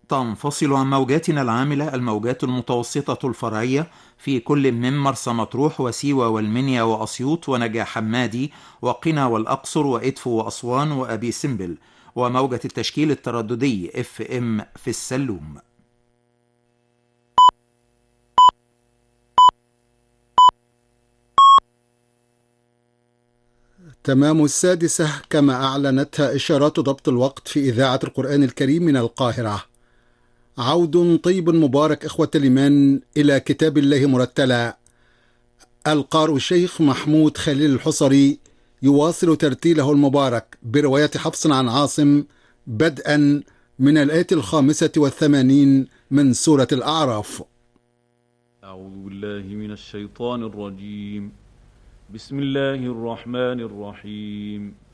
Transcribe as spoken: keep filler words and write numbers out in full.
تنفصل عن موجاتنا العاملة الموجات المتوسطة الفرعية في كل من مرسى مطروح وسيوة والمنيا وأسيوط ونجع حمادي وقنا والأقصر وإدفو وأسوان وأبي سمبل، وموجة التشكيل الترددي اف ام في السلوم. تمام السادسة كما أعلنتها إشارات ضبط الوقت في إذاعة القرآن الكريم من القاهرة. عود طيب مبارك إخوة الإيمان إلى كتاب الله مرتلا. القارئ الشيخ محمود خليل الحصري يواصل ترتيله المبارك برواية حفص عن عاصم بدءا من الآية الخامسة والثمانين من سورة الأعراف. أعوذ بالله من الشيطان الرجيم. بسم الله الرحمن الرحيم.